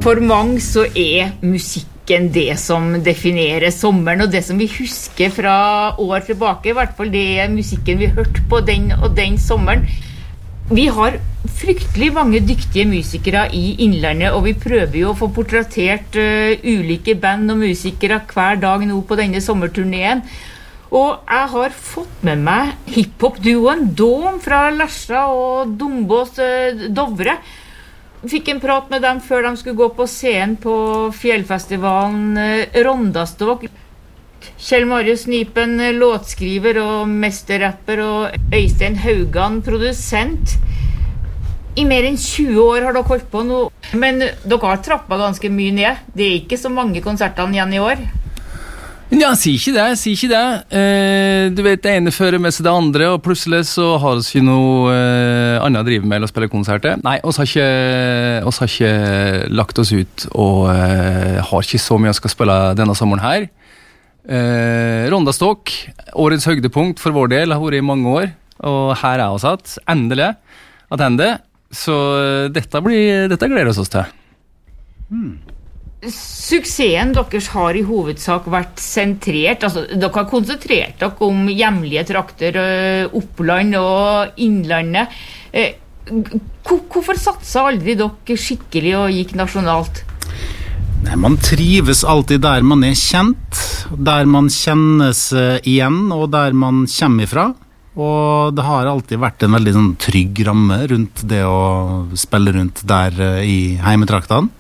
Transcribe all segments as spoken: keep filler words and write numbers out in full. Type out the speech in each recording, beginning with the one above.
For mange så er musikken det som definerer sommeren, og det som vi husker fra år tilbake, i hvert fall det er musikken vi hørte på den og den sommeren. Vi har fryktelig mange dyktige musikere i Innlandet, og vi prøver jo å få portrettert uh, ulike band og musikere hver dag nå på denne sommerturneen. Og jeg har fått med meg hiphop-duoen Dome fra Lesja og Dombås uh, Dovre. Fikk en prat med dem før de skulle gå på scenen på fjellfestivalen uh, Rondaståk. Kjell Marius Nipen, låtskriver og mesterrapper, og Øystein Haugan, produsent. I mer enn tjue år har dere holdt på nå, men dere har trappet ganske mye ned. Det er ikke så mange konsertene igjen i år. Ja, si ikke det, si ikke det. Eh, du vet, det ene fører med seg det andre, og plutselig så har vi ikke noe eh, annet å drive med eller å spille konserter. Nei, vi har ikke, oss har ikke lagt oss ut, og eh, har ikke så mye å skal spille denne sommeren her. Eh, Rondaståk, årets høydepunkt for vår del, har vært i mange år, og her er vi satt, endelig, at ende, så dette, blir, dette gleder oss til. Hmm. Suksessen deres har i hovedsak vært sentrert, altså dere har konsentrert dere om hjemlige trakter, Oppland og Innlandet. Eh, hvorfor satsa aldri dere skikkelig og gikk nasjonalt? Nei, man trives alltid der man er kjent, der man kjennes igjen, og der man kommer ifra. Og det har alltid vært en veldig sånn, trygg ramme rundt det å spille rundt der i heimetraktene.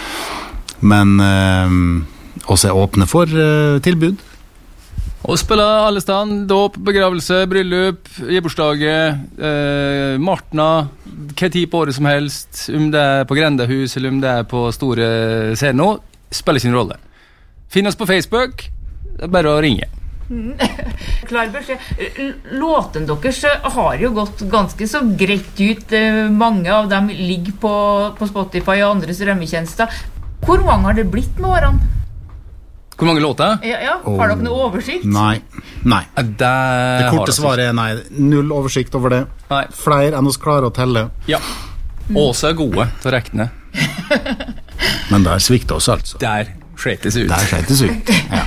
Men eh, også er åpne for eh, tilbud. Og spille alle stand, dåp, begravelse, bryllup, gebursdager, eh, martna, hva tid på året som helst, om det er på grendahus eller om det er på store scener, spiller sin rolle. Finn oss på Facebook, det er bare å ringe. Klar beskjed. Låten deres har jo gått ganske så greit ut. Mange av dem ligger på, på Spotify og andre strømmetjenester. Hvor mange har det blitt med årene? Hvor mange låter? Ja, ja. Har dere noe oversikt? Nei, nei. Det, det korte svaret er nei. Null oversikt over det. Nei. Flere enn oss klarer å telle. Ja. Også er gode til å rekne. Men der svikter oss altså. Der skjetes ut. Der skjetes ut, ja.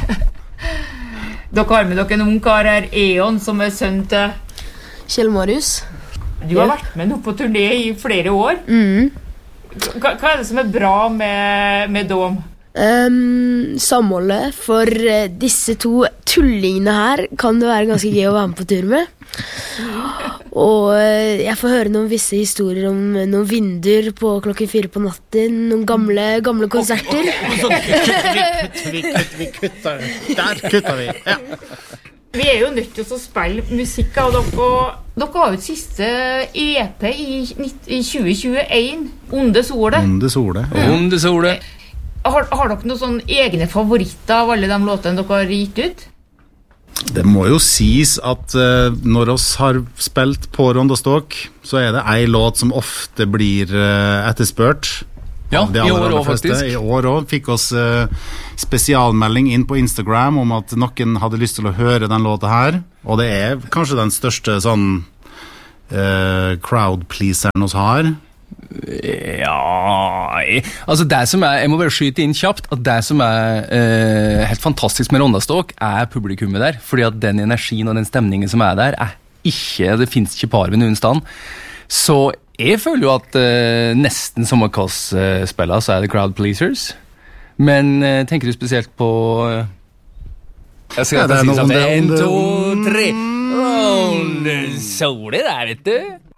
Dere har med dere en ung kar her, Eon, som er sønn til Kjell Marius. Du har vært med nå på turné i flere år. Mm. Hva, hva er det som er bra med, med Dome? Um, samholdet. For uh, disse to tullingene her kan det være ganske gøy å være med på tur med. Og uh, jeg får høre noen visse historier om uh, noen vinduer på klokken fire på natten. Noen gamle, gamle konserter. Så kutter vi, kutter vi, kutter vi. Der kutter vi, ja. Vi er jo nødt til å spille musikk, og dere, dere har jo et siste E P i, i tjue tjueen, Onde Sole. Onde Sole, ja. Onde Sole. Har, har dere noen sånne egne favoritter av alle de låtene dere har gitt ut? Det må jo sies at uh, når oss har spilt på Rondaståk, så er det en låt som ofte blir uh, etterspørt. Ja, i år også faktisk. I år også fikk oss uh, spesialmelding inn på Instagram om at noen hadde lyst til å høre den låta her, og det er kanskje den største sånn uh, crowd-pleaseren oss har. Ja, altså det som er, jeg må bare skyte inn kjapt, at det som er uh, helt fantastisk med Rondaståk er publikummet der, fordi at den energien og den stemningen som er der, er ikke, det finnes ikke par ved noen stand. Så jeg føler jo at uh, nesten som hva oss uh, spiller, så er det crowd pleasers. Men uh, tenker du spesielt på uh, jeg skal ja, si sammen en, to, tre Onde Sole der, vet du.